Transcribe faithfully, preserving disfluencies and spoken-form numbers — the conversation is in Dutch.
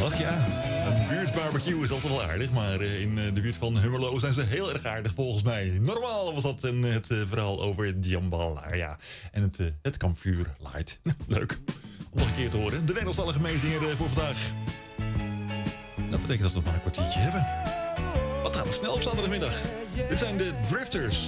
dacht, ja, een buurtbarbecue is altijd wel aardig. Maar uh, in uh, de buurt van Hummerlo zijn ze heel erg aardig volgens mij. Normaal was dat een, het uh, verhaal over Jambalaya. En het, uh, het kampvuur light. Leuk om nog een keer te horen. De Nederlandstalige meezinger uh, voor vandaag. Dat betekent dat we nog maar een kwartiertje hebben. Wat gaat het snel op zaterdagmiddag. Dit zijn de Drifters.